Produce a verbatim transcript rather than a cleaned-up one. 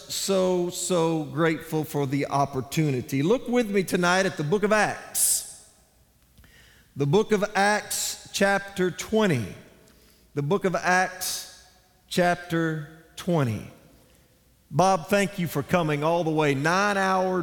so, so grateful for the opportunity. Look with me tonight at the book of Acts. The book of Acts, chapter twenty. The book of Acts, chapter twenty. Bob, thank you for coming all the way, nine hour